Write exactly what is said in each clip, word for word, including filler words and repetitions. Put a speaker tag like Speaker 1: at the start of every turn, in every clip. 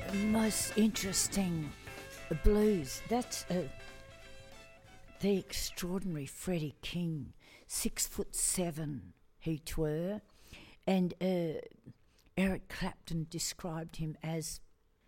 Speaker 1: most interesting blues. That's uh, the extraordinary Freddie King, six foot seven he twere, and uh, Eric Clapton described him as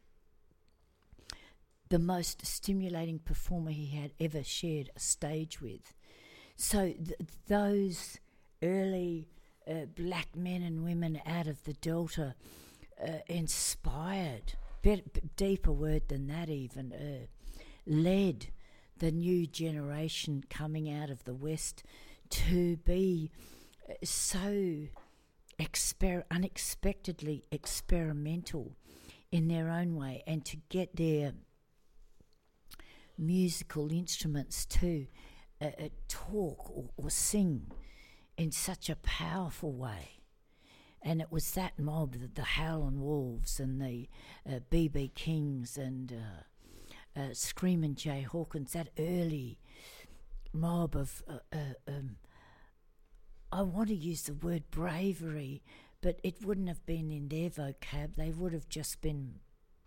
Speaker 1: the most stimulating performer he had ever shared a stage with. So th- those early uh, black men and women out of the Delta uh, inspired, bit, deeper word than that even, uh, led the new generation coming out of the West to be uh, so exper- unexpectedly experimental in their own way, and to get their musical instruments to uh, uh, talk or, or sing in such a powerful way. And it was that mob, the, the Howlin' Wolves and the uh, B B Kings and uh, uh, Screamin' Jay Hawkins, that early mob of, uh, uh, um, I want to use the word bravery, but it wouldn't have been in their vocab. They would have just been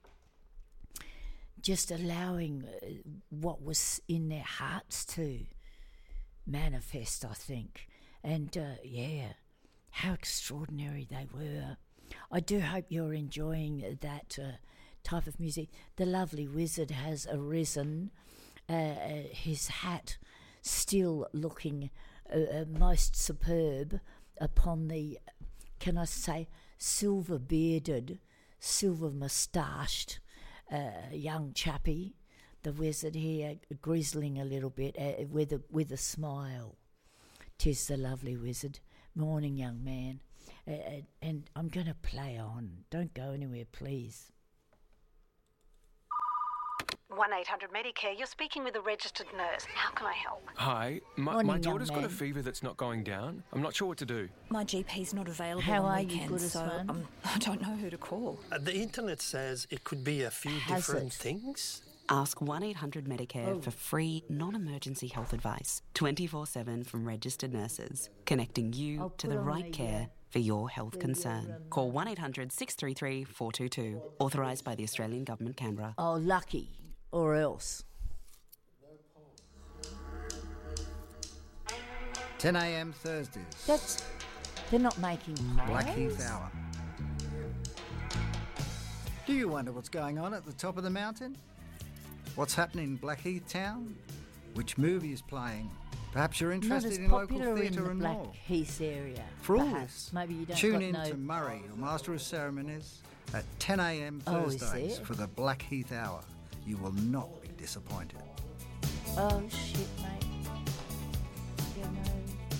Speaker 1: just allowing uh, what was in their hearts to manifest, I think. And, uh, yeah, how extraordinary they were. I do hope you're enjoying that uh, type of music. The lovely wizard has arisen, uh, his hat still looking uh, uh, most superb upon the, can I say, silver-bearded, silver-moustached uh, young chappie, the wizard here, grizzling a little bit uh, with a with a smile. 'Tis the lovely wizard. Morning, young man. Uh, and I'm going to play on. Don't go anywhere, please.
Speaker 2: one eight hundred Medicare, you're speaking with a registered nurse. How can I help?
Speaker 3: Hi, my,
Speaker 1: Morning,
Speaker 3: my daughter's
Speaker 1: young
Speaker 3: got a
Speaker 1: man.
Speaker 3: fever that's not going down. I'm not sure what to do.
Speaker 4: My G P's not available
Speaker 1: How
Speaker 4: on
Speaker 1: are you,
Speaker 4: weekends,
Speaker 1: Goodest
Speaker 4: so
Speaker 1: one?
Speaker 4: um, I don't know who to call.
Speaker 5: Uh, the internet says it could be a few
Speaker 1: Has
Speaker 5: different
Speaker 1: it?
Speaker 5: things.
Speaker 6: Ask one eight hundred Medicare
Speaker 1: Oh.
Speaker 6: for free, non-emergency health advice, twenty-four seven from registered nurses, connecting you
Speaker 1: I'll
Speaker 6: to
Speaker 1: put
Speaker 6: the
Speaker 1: on
Speaker 6: right
Speaker 1: the,
Speaker 6: care
Speaker 1: uh,
Speaker 6: for your health
Speaker 1: the,
Speaker 6: concern.
Speaker 1: um,
Speaker 6: Call one eight hundred six three three four two two. Authorised by the Australian Government, Canberra.
Speaker 1: Oh, lucky, or else.
Speaker 7: ten a m Thursdays.
Speaker 1: That's, they're not making
Speaker 7: Blackheath
Speaker 1: pies.
Speaker 7: Hour. Do you wonder what's going on at the top of the mountain? What's happening in Blackheath Town? Which movie is playing? Perhaps you're
Speaker 1: Not
Speaker 7: interested
Speaker 1: as
Speaker 7: in local
Speaker 1: popular in
Speaker 7: theatre
Speaker 1: the
Speaker 7: and more.
Speaker 1: Blackheath area.
Speaker 7: For all
Speaker 1: perhaps.
Speaker 7: this,
Speaker 1: Maybe you don't
Speaker 7: tune
Speaker 1: got
Speaker 7: in
Speaker 1: no...
Speaker 7: to Murray, your Master of Ceremonies, at ten a m
Speaker 1: Oh, is
Speaker 7: Thursdays
Speaker 1: there?
Speaker 7: for the Blackheath Hour. You will not be disappointed.
Speaker 1: Oh, shit, mate. You know...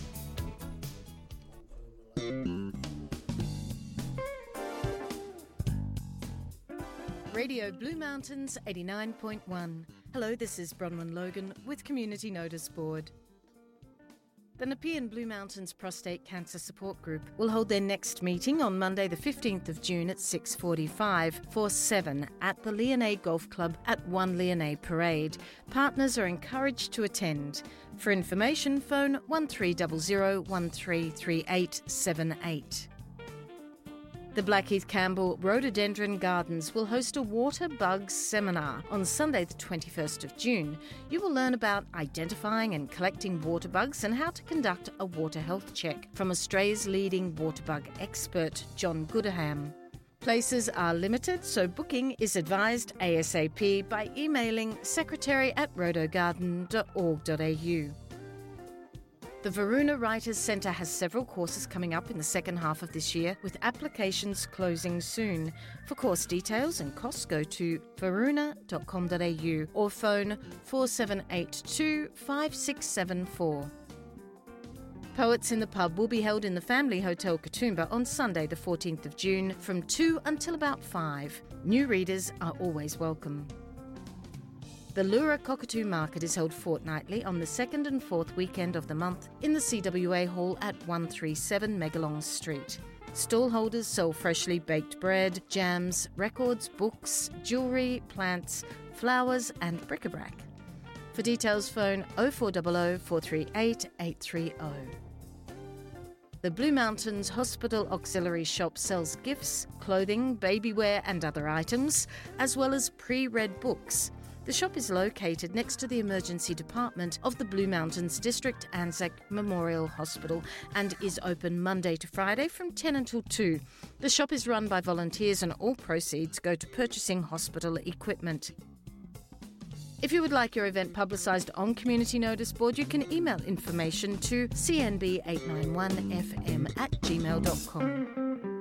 Speaker 8: Radio Blue Mountains eighty-nine point one. Hello, this is Bronwyn Logan with Community Notice Board. The Nepean Blue Mountains Prostate Cancer Support Group will hold their next meeting on Monday the fifteenth of June at six forty-five for seven at the Leonay Golf Club at one Leonay Parade. Partners are encouraged to attend. For information, phone one three zero zero one three three eight seven eight. The Blackheath Campbell Rhododendron Gardens will host a water bugs seminar on Sunday the twenty-first of June. You will learn about identifying and collecting water bugs and how to conduct a water health check from Australia's leading water bug expert, John Goodham. Places are limited, so booking is advised ASAP by emailing secretary at rhodogarden dot org dot a u. The Varuna Writers Centre has several courses coming up in the second half of this year, with applications closing soon. For course details and costs, go to varuna dot com dot a u or phone four seven eight two five six seven four. Poets in the Pub will be held in the Family Hotel Katoomba on Sunday the fourteenth of June from two until about five. New readers are always welcome. The Lura Cockatoo Market is held fortnightly on the second and fourth weekend of the month in the C W A Hall at one thirty-seven Megalong Street. Stallholders sell freshly baked bread, jams, records, books, jewellery, plants, flowers and bric-a-brac. For details, phone oh four hundred four three eight eight three oh. The Blue Mountains Hospital Auxiliary Shop sells gifts, clothing, baby wear and other items, as well as pre-read books. The shop is located next to the emergency department of the Blue Mountains District Anzac Memorial Hospital and is open Monday to Friday from ten until two. The shop is run by volunteers and all proceeds go to purchasing hospital equipment. If you would like your event publicised on Community Notice Board, you can email information to c n b eight nine one f m at gmail dot com.